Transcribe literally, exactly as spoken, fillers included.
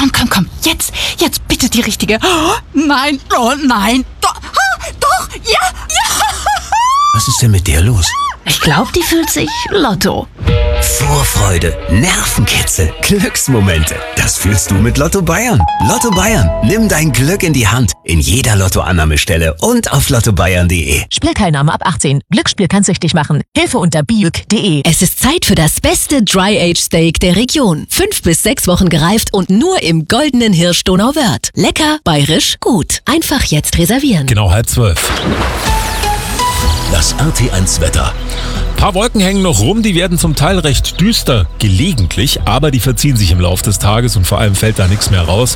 komm, komm, komm. Jetzt, jetzt bitte die richtige. Oh, nein, oh nein. Doch, ah, doch, ja, ja. Was ist denn mit der los? Ich glaube, die fühlt sich Lotto. Vorfreude, Nervenkitzel, Glücksmomente. Das fühlst du mit Lotto Bayern. Lotto Bayern, nimm dein Glück in die Hand. In jeder Lottoannahmestelle und auf lotto bayern punkt de. Spielteilnahme ab achtzehn. Glücksspiel kann süchtig machen. Hilfe unter biuk punkt de. Es ist Zeit für das beste Dry-Age-Steak der Region. Fünf bis sechs Wochen gereift und nur im goldenen Hirsch Donauwörth. Lecker, bayerisch, gut. Einfach jetzt reservieren. Genau halb zwölf. Das R T eins Wetter. Ein paar Wolken hängen noch rum, die werden zum Teil recht düster, gelegentlich, aber die verziehen sich im Laufe des Tages und vor allem fällt da nichts mehr raus.